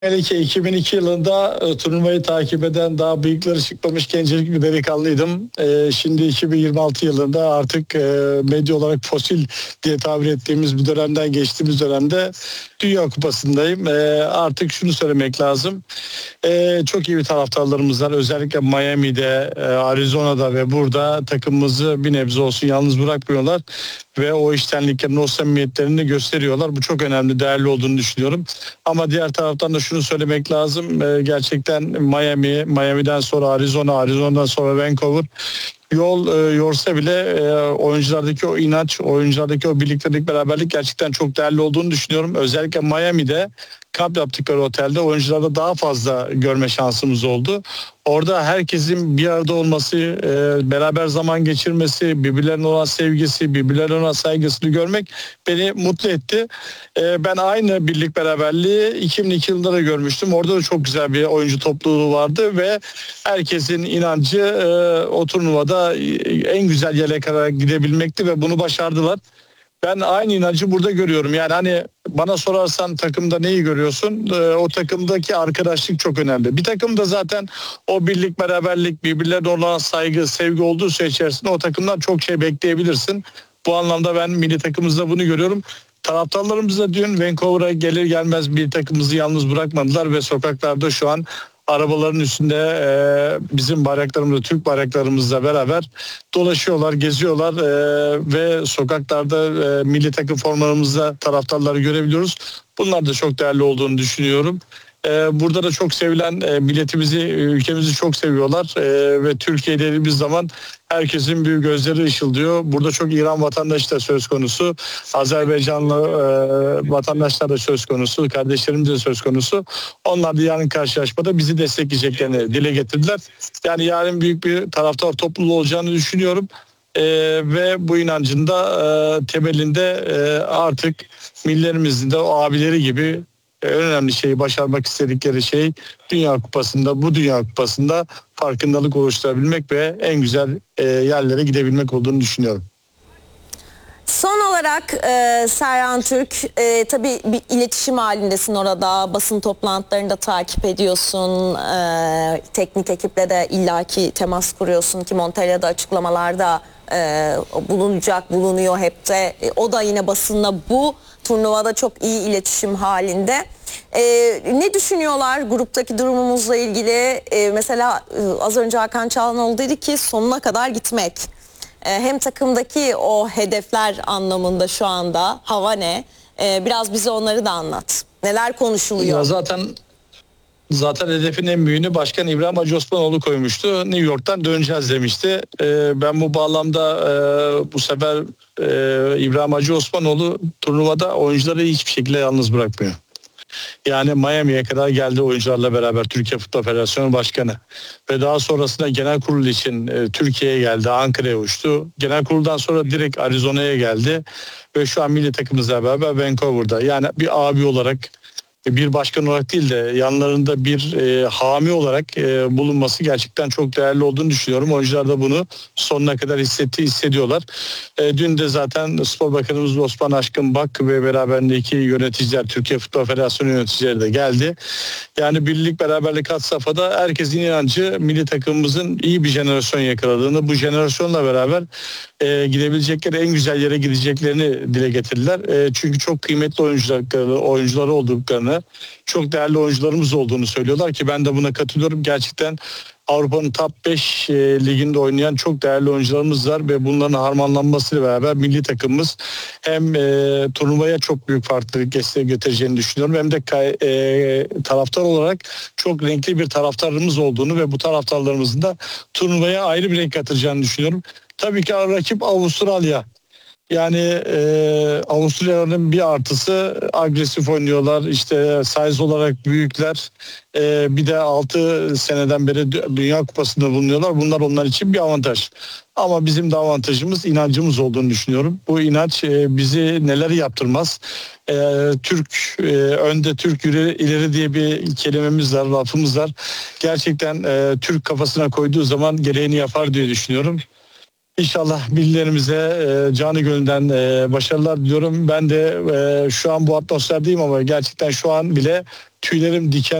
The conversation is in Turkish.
Melike 2002 yılında turnuvayı takip eden daha bıyıkları çıkmamış gencecik bir delikanlıydım. Şimdi 2026 yılında artık medya olarak fosil diye tabir ettiğimiz bir dönemden geçtiğimiz dönemde Dünya Kupası'ndayım. Artık şunu söylemek lazım. Çok iyi bir taraftarlarımız var. Özellikle Miami'de, Arizona'da ve burada takımımızı bir nebze olsun yalnız bırakmıyorlar. Ve o içtenliklerini, o samimiyetlerini gösteriyorlar. Bu çok önemli, değerli olduğunu düşünüyorum. Ama diğer taraftan da şunu söylemek lazım. Gerçekten Miami'den sonra Arizona, Arizona'dan sonra Vancouver yol yorsa bile oyunculardaki o inanç, oyunculardaki o birliktelik, beraberlik gerçekten çok değerli olduğunu düşünüyorum. Özellikle Miami'de kamp yaptıkları otelde oyuncularda daha fazla görme şansımız oldu. Orada herkesin bir arada olması, beraber zaman geçirmesi, birbirlerine olan sevgisi, birbirlerine olan saygısını görmek beni mutlu etti. Ben aynı birlik beraberliği 2002 yılında da görmüştüm. Orada da çok güzel bir oyuncu topluluğu vardı ve herkesin inancı o turnuvada en güzel yere kadar gidebilmekti ve bunu başardılar. Ben aynı inancı burada görüyorum. Yani hani bana sorarsan takımda neyi görüyorsun? O takımdaki arkadaşlık çok önemli. Bir takımda zaten o birlik, beraberlik, birbirlerine olan saygı, sevgi olduğu süre içerisinde o takımdan çok şey bekleyebilirsin. Bu anlamda ben milli takımımızda bunu görüyorum. Taraftarlarımız da dün Vancouver'a gelir gelmez bir takımımızı yalnız bırakmadılar ve sokaklarda şu an arabaların üstünde bizim bayraklarımızla, Türk bayraklarımızla beraber dolaşıyorlar, geziyorlar ve sokaklarda milli takım formalarımızla taraftarları görebiliyoruz. Bunlar da çok değerli olduğunu düşünüyorum. Burada da çok sevilen milletimizi, ülkemizi çok seviyorlar ve Türkiye dediğimiz zaman herkesin bir gözleri ışıldıyor. Burada çok İran vatandaşı da söz konusu, Azerbaycanlı vatandaşlar da söz konusu, kardeşlerimiz de söz konusu. Onlar da yarın karşılaşmada bizi destekleyeceklerini dile getirdiler. Yani yarın büyük bir taraftar topluluğu olacağını düşünüyorum. Ve bu inancın da temelinde artık millerimizin de o abileri gibi en önemli şeyi, başarmak istedikleri şey Dünya Kupası'nda, bu Dünya Kupası'nda farkındalık oluşturabilmek ve en güzel yerlere gidebilmek olduğunu düşünüyorum. Son olarak Serhan Türk, tabii bir iletişim halindesin orada, basın toplantılarını da takip ediyorsun, teknik ekiple de illaki temas kuruyorsun ki Montella'da açıklamalarda bulunuyor hep de. O da yine basınla bu turnuvada çok iyi iletişim halinde. Ne düşünüyorlar gruptaki durumumuzla ilgili? Mesela az önce Hakan Çalhanoğlu dedi ki sonuna kadar gitmek. Hem takımdaki o hedefler anlamında şu anda hava ne? Biraz bize onları da anlat. Neler konuşuluyor? Ya zaten hedefin en büyüğünü Başkan İbrahim Hacı Osmanoğlu koymuştu. New York'tan döneceğiz demişti. Ben bu bağlamda bu sefer İbrahim Hacı Osmanoğlu turnuvada oyuncuları hiçbir şekilde yalnız bırakmıyor. Yani Miami'ye kadar geldi oyuncularla beraber Türkiye Futbol Federasyonu Başkanı. Ve daha sonrasında genel kurul için Türkiye'ye geldi, Ankara'ya uçtu. Genel kuruldan sonra direkt Arizona'ya geldi. Ve şu an milli takımımızla beraber Vancouver'da. Yani bir abi olarak, bir başkan olarak değil de yanlarında bir hami olarak bulunması gerçekten çok değerli olduğunu düşünüyorum. Oyuncular da bunu sonuna kadar hissediyorlar. Dün de zaten Spor Bakanımız Osman Aşkın Bak ve beraberindeki yöneticiler, Türkiye Futbol Federasyonu yöneticileri de geldi. Yani birlik, beraberlik had safhada, herkesin inancı milli takımımızın iyi bir jenerasyon yakaladığını, bu jenerasyonla beraber gidebilecekleri en güzel yere gideceklerini dile getirdiler. Çünkü çok kıymetli oyuncuları olduklarını, çok değerli oyuncularımız olduğunu söylüyorlar ki ben de buna katılıyorum. Gerçekten Avrupa'nın top 5 liginde oynayan çok değerli oyuncularımız var ve bunların harmanlanmasıyla beraber milli takımımız hem turnuvaya çok büyük farklılık getireceğini düşünüyorum hem de taraftar olarak çok renkli bir taraftarımız olduğunu ve bu taraftarlarımızın da turnuvaya ayrı bir renk katacağını düşünüyorum. Tabii ki rakip Avustralya. Yani Avustralya'nın bir artısı agresif oynuyorlar. İşte size olarak büyükler. Bir de 6 seneden beri Dünya Kupası'nda bulunuyorlar. Bunlar onlar için bir avantaj. Ama bizim de avantajımız inancımız olduğunu düşünüyorum. Bu inanç bizi neleri yaptırmaz. Önde Türk yürü ileri diye bir kelimemiz var, lafımız var. Gerçekten Türk kafasına koyduğu zaman gereğini yapar diye düşünüyorum. İnşallah millilerimize canı gönülden başarılar diliyorum. Ben de şu an bu atmosferdeyim ama gerçekten şu an bile tüylerim diken